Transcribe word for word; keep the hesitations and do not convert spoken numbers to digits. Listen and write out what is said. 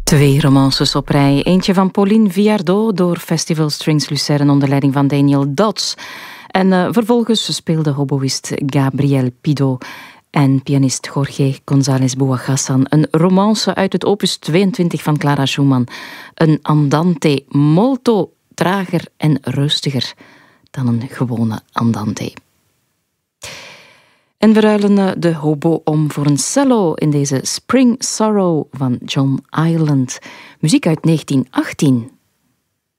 Twee romances op rij. Eentje van Pauline Viardot door Festival Strings Lucerne onder leiding van Daniel Dodds. En uh, vervolgens speelde hoboïst Gabriel Pido en pianist Jorge González Boagassan een romance uit het opus tweeëntwintig van Clara Schumann. Een andante molto trager en rustiger dan een gewone andante. En we ruilen de hobo om voor een cello in deze Spring Sorrow van John Ireland. Muziek uit negentien achttien.